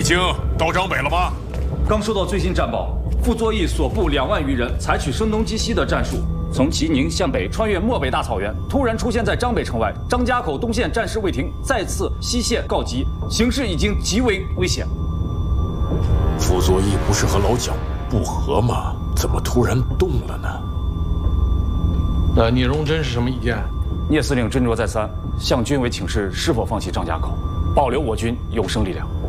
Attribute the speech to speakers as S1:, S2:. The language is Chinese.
S1: 已经到张北了吗？
S2: 刚收到最新战报，傅作义所部2万余人采取声东击西的战术，从吉宁向北穿越漠北大草原，突然出现在张北城外。张家口东线战事未停，再次西线告急，形势已经极为危险。
S1: 傅作义不是和老蒋不和吗？怎么突然动了呢？
S3: 那聂荣臻是什么意见？
S2: 聂司令斟酌再三，向军委请示是否放弃张家口，保留我军有生力量。